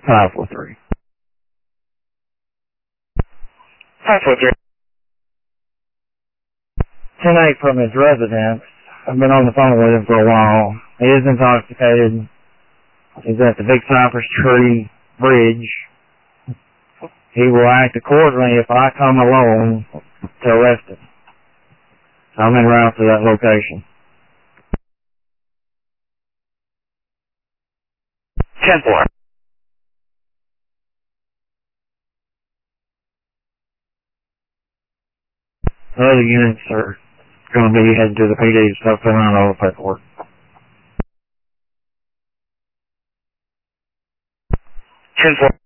543. 543. 10-8 from his residence. I've been on the phone with him for a while. He is intoxicated. He's at the Big Cypress Tree Bridge. He will act accordingly if I come alone to arrest him. So I'm en route to that location. 10-4. The other units are going to be heading to the PD to start filling out all the paperwork. 10-4.